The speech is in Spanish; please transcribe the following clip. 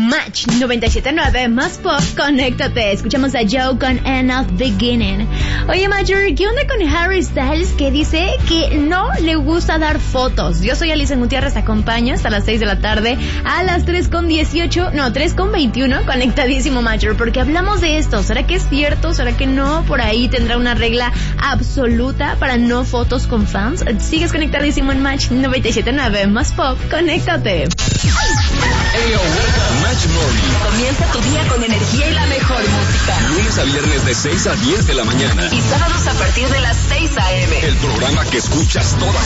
Match 97.9 más pop, conéctate. Escuchamos a Joe con End of Beginning. Oye, Major, ¿qué onda con Harry Styles que dice que no le gusta dar fotos? Yo soy Alicia Gutiérrez, te acompaño hasta las 6 de la tarde, a las 3:21, conectadísimo, Major, porque hablamos de esto. ¿Será que es cierto? ¿Será que no? Por ahí tendrá una regla absoluta para no fotos con fans. Sigues conectadísimo en Match 97.9 más pop, conéctate. Match Morning. Comienza tu día con energía y la mejor música. Lunes a viernes de 6 a 10 de la mañana. Y sábados a partir de las 6 a.m. El programa que escuchas todas